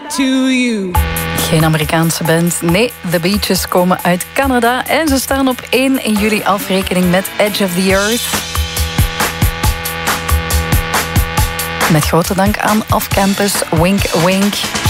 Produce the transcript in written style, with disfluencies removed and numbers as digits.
to you. Geen Amerikaanse band. Nee, The Beaches komen uit Canada. En ze staan op 1 in jullie afrekening met Edge of the Earth. Met grote dank aan Off Campus, Wink Wink.